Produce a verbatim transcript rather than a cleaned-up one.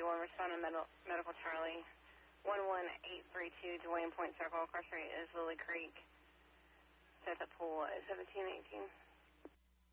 one, respond to med Medical Charlie. one one eight three two, Duane Point Circle, cross rate is Lily Creek. Set the pool at seventeen eighteen.